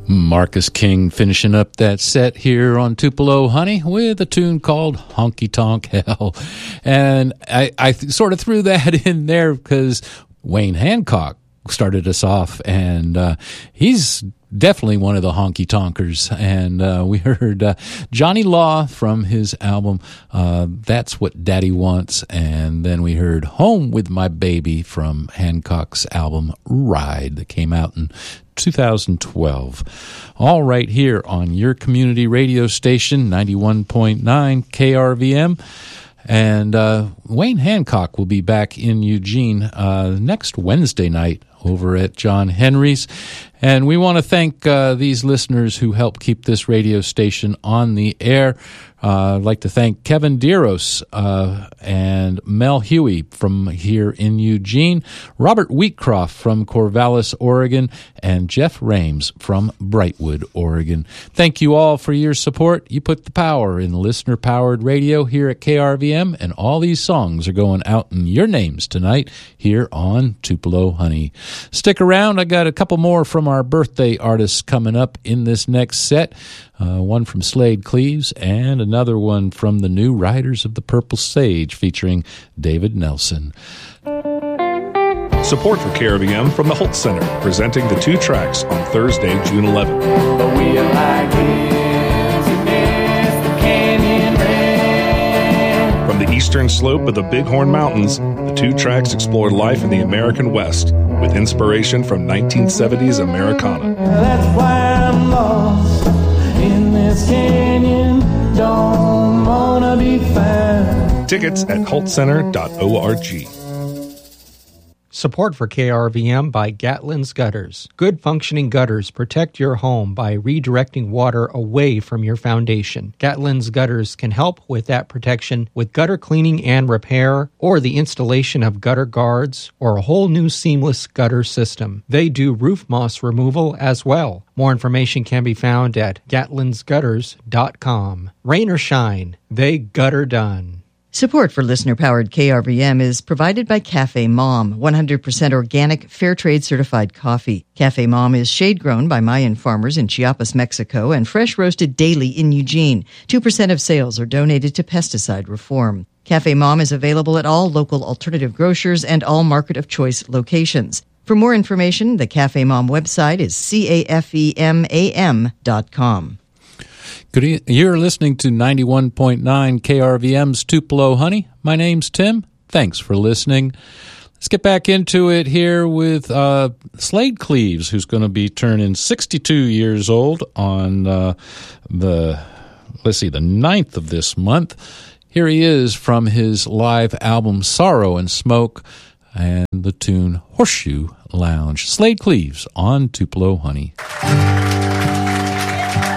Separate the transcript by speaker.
Speaker 1: Marcus King finishing up that set here on Tupelo Honey with a tune called Honky Tonk Hell. And I sort of threw that in there because Wayne Hancock started us off, and he's definitely one of the honky tonkers. And we heard Johnny Law from his album That's What Daddy Wants, and then we heard Home With My Baby from Hancock's album Ride that came out in 2012. All right here on your community radio station, 91.9 KRVM. And Wayne Hancock will be back in Eugene next Wednesday night over at John Henry's. And we want to thank these listeners who help keep this radio station on the air. I'd like to thank Kevin Deros and Mel Huey from here in Eugene, Robert Wheatcroft from Corvallis, Oregon, and Jeff Rames from Brightwood, Oregon. Thank you all for your support. You put the power in listener-powered radio here at KRVM, and all these songs are going out in your names tonight here on Tupelo Honey. Stick around. I got a couple more from our birthday artists coming up in this next set. One from Slade Cleaves and another one from the New Riders of the Purple Sage featuring David Nelson.
Speaker 2: Support for KRVM from the Holt Center, presenting the two tracks on Thursday, June 11th.
Speaker 3: We are like hills against the canyon rain.
Speaker 2: From the eastern slope of the Bighorn Mountains, the two tracks explore life in the American West with inspiration from 1970s Americana.
Speaker 3: That's why I'm lost in this canyon, don't wanna be found.
Speaker 2: Tickets at holtcenter.org.
Speaker 4: Support for KRVM by Gatlin's Gutters. Good functioning gutters protect your home by redirecting water away from your foundation. Gatlin's Gutters can help with that protection with gutter cleaning and repair, or the installation of gutter guards, or a whole new seamless gutter system. They do roof moss removal as well. More information can be found at gatlinsgutters.com. Rain or shine, they gutter done.
Speaker 5: Support for listener-powered KRVM is provided by Cafe Mom, 100% organic, fair trade certified coffee. Cafe Mom is shade-grown by Mayan farmers in Chiapas, Mexico, and fresh-roasted daily in Eugene. 2% of sales are donated to pesticide reform. Cafe Mom is available at all local alternative grocers and all market of choice locations. For more information, the Cafe Mom website is cafemam.com.
Speaker 1: You're listening to 91.9 KRVM's Tupelo Honey. My name's Tim. Thanks for listening. Let's get back into it here with Slade Cleaves, who's going to be turning 62 years old on the 9th of this month. Here he is from his live album Sorrow and Smoke and the tune Horseshoe Lounge. Slade Cleaves on Tupelo Honey.